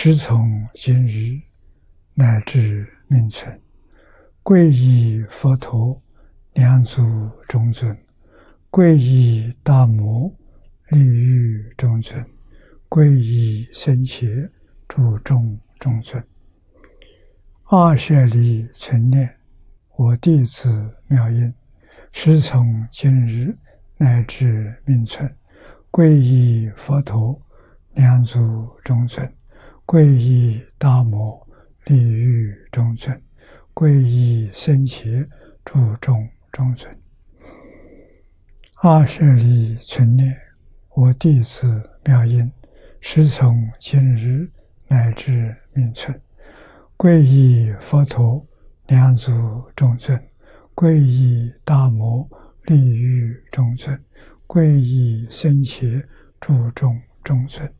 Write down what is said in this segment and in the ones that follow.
师从今日乃至命存，皈依佛陀两足中尊，皈依大摩利欲中尊，皈依僧伽注中中尊。二舍利存念，我弟子妙音，师从今日乃至命存，皈依佛陀两足中尊，皈依大摩利欲中尊，皈依僧伽注中中尊。二舍利存念，我弟子妙音，师从今日乃至命存，皈依佛陀两足中尊，皈依大摩利欲中尊，皈依僧伽注中中尊。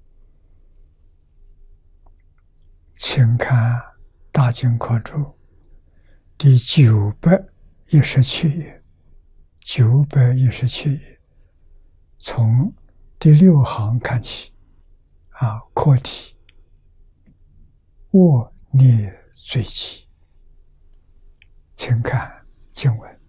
请看大经课注第917页，917页，从第6行看起，课题卧孽罪己。请看经文：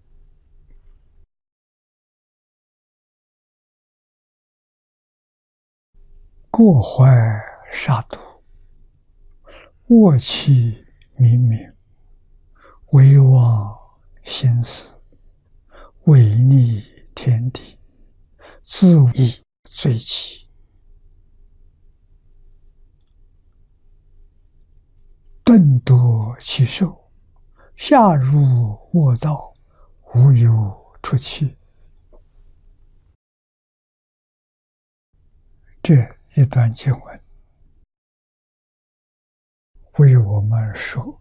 过怀杀毒，卧气冥冥，唯忘心死，违逆天地，自缢罪己。顿夺其寿，下入卧道，无有出期。这一段经文为我们说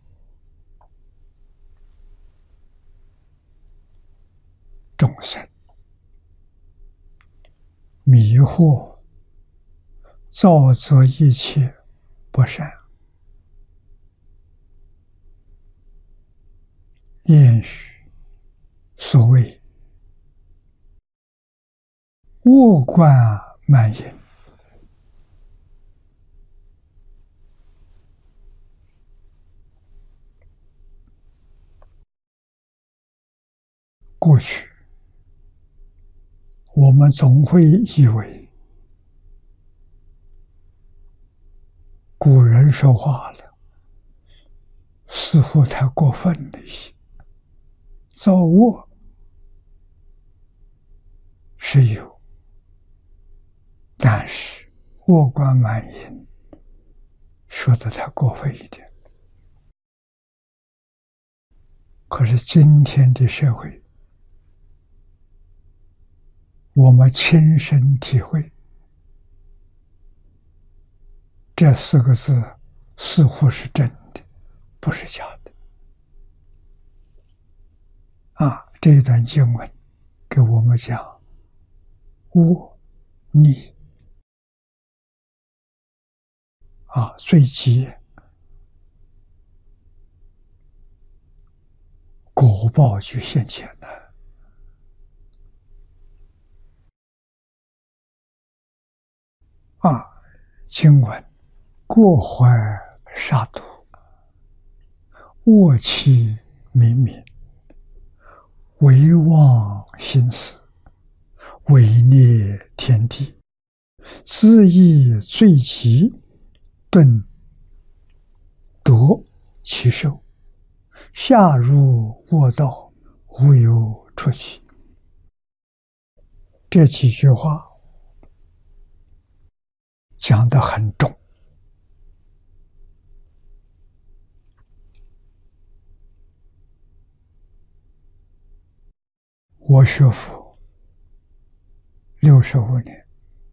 众生迷惑造作一切不善，谚语所谓卧冠满盈，过去我们总会以为古人说话了似乎太过分了一些，造卧是有，但是卧冠满盈说的太过分一点。可是今天的社会，我们亲身体会，这4个字似乎是真的，不是假的。这一段经文给我们讲卧逆罪己，果报就现前了。经文过怀杀毒，卧气冥冥，唯忘心死，违逆天地，自缢罪己，顿夺其寿，下入卧道，无有出期。这几句话讲得很重。我学佛65年，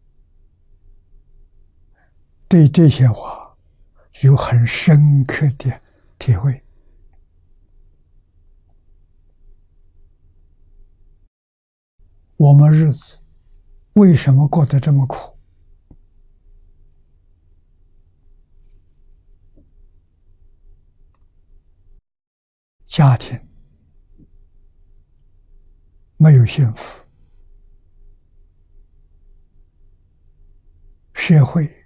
对这些话有很深刻的体会。我们日子为什么过得这么苦？家庭没有幸福，社会